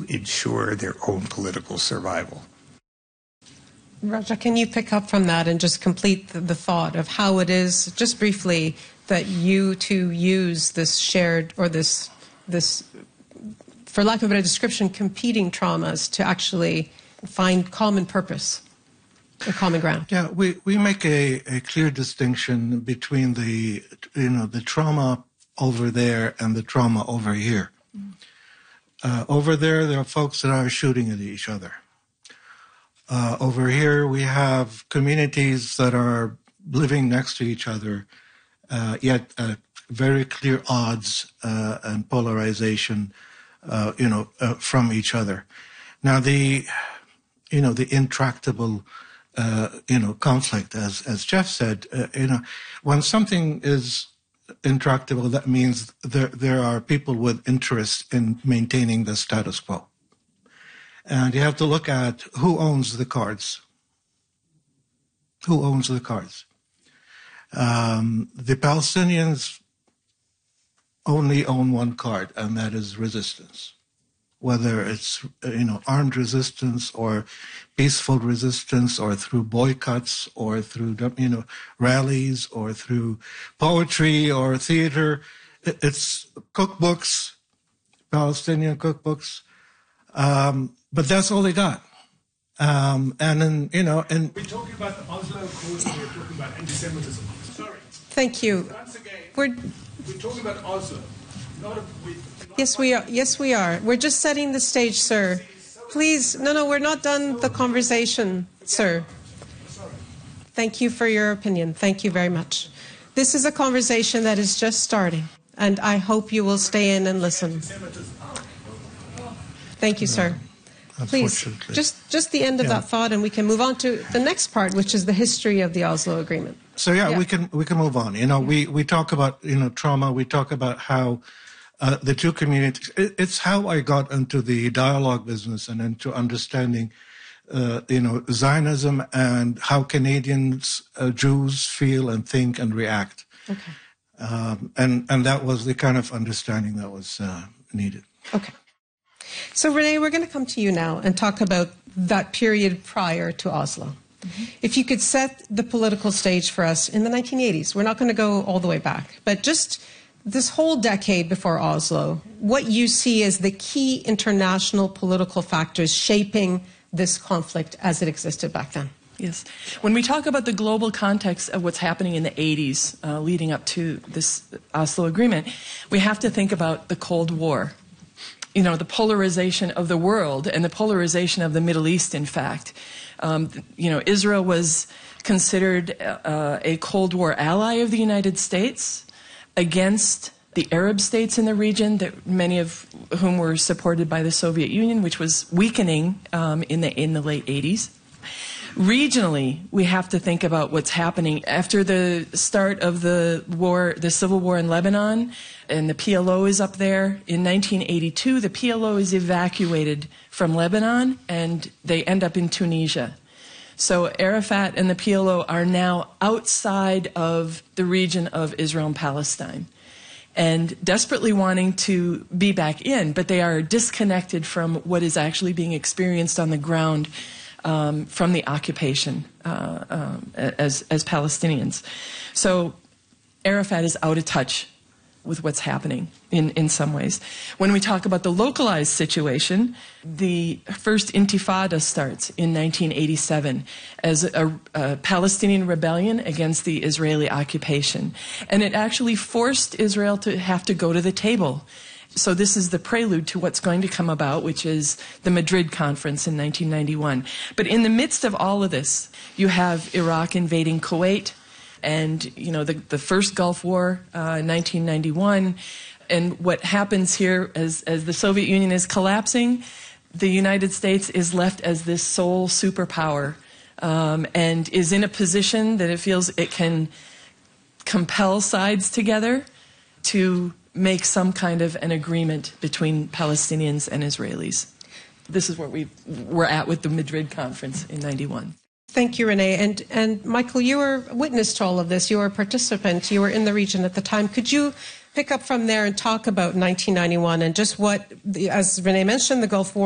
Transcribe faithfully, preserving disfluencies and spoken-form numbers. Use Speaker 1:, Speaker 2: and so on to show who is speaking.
Speaker 1: ensure their own political survival.
Speaker 2: Raja, can you pick up from that and just complete the, the thought of how it is, just briefly, that you two use this shared, or this, this, for lack of a better description, competing traumas to actually find common purpose or common ground?
Speaker 3: Yeah, we, we make a, a clear distinction between the, you know, the trauma over there and the trauma over here. Uh, over there, there are folks that are shooting at each other. Uh, over here, we have communities that are living next to each other, uh, yet at very clear odds uh, and polarization, uh, you know, uh, from each other. Now, the, you know, the intractable, uh, you know, conflict, as as Jeff said, uh, you know, when something is intractable, that means there there are people with interest in maintaining the status quo. And you have to look at who owns the cards. Who owns the cards? Um, the Palestinians only own one card, and that is resistance. Whether it's, you know, armed resistance or peaceful resistance, or through boycotts, or through, you know, rallies, or through poetry or theater. It's cookbooks, Palestinian cookbooks. Um, But that's all they got. Um, and then, you know, and...
Speaker 4: We're talking about the Oslo Accords, and we're talking about anti-Semitism. Sorry.
Speaker 2: Thank you.
Speaker 4: Once again,
Speaker 2: we're,
Speaker 4: we're talking about Oslo. Not a, we, not
Speaker 2: yes, we are. Yes, we are. We're just setting the stage, sir. Please, no, no, we're not done the conversation, sir. Thank you for your opinion. Thank you very much. This is a conversation that is just starting, and I hope you will stay in and listen. Thank you, sir. Please, just, just the end of yeah. that thought, and we can move on to the next part, which is the history of the Oslo Agreement.
Speaker 3: So yeah, yeah. we can we can move on. You know, we, we talk about, you know, trauma. We talk about how uh, the two communities. It, it's how I got into the dialogue business and into understanding, uh, you know, Zionism and how Canadians, uh, Jews feel and think and react.
Speaker 2: Okay.
Speaker 3: Um, and and that was the kind of understanding that was uh, needed.
Speaker 2: Okay. So, Renee, we're going to come to you now and talk about that period prior to Oslo. Mm-hmm. If you could set the political stage for us in the nineteen eighties. We're not going to go all the way back, but just this whole decade before Oslo, what you see as the key international political factors shaping this conflict as it existed back then.
Speaker 5: Yes. When we talk about the global context of what's happening in the eighties uh, leading up to this Oslo Agreement, we have to think about the Cold War. You know, the polarization of the world and the polarization of the Middle East, in fact. Um, you know, Israel was considered uh, a Cold War ally of the United States against the Arab states in the region, that many of whom were supported by the Soviet Union, which was weakening um, in the in the late eighties. Regionally, we have to think about what's happening after the start of the war, the civil war in Lebanon, and the P L O is up there. In nineteen eighty-two, the P L O is evacuated from Lebanon, and they end up in Tunisia. So Arafat and the P L O are now outside of the region of Israel and Palestine, and desperately wanting to be back in, but they are disconnected from what is actually being experienced on the ground Um, from the occupation uh, um, as, as Palestinians. So Arafat is out of touch with what's happening in, in some ways. When we talk about the localized situation, the first Intifada starts in nineteen eighty-seven as a, a Palestinian rebellion against the Israeli occupation. And it actually forced Israel to have to go to the table. So this is the prelude to what's going to come about, which is the Madrid Conference in nineteen ninety-one. But in the midst of all of this, you have Iraq invading Kuwait, and you know the, the first Gulf War uh, in nineteen ninety-one. And what happens here as, as the Soviet Union is collapsing, the United States is left as this sole superpower um, and is in a position that it feels it can compel sides together to make some kind of an agreement between Palestinians and Israelis. This is where we were at with the Madrid Conference in ninety-one.
Speaker 2: Thank you, Renee. And, and Michael, you were witness to all of this. You were a participant. You were in the region at the time. Could you pick up from there and talk about nineteen ninety-one and just what, as Renee mentioned, the Gulf War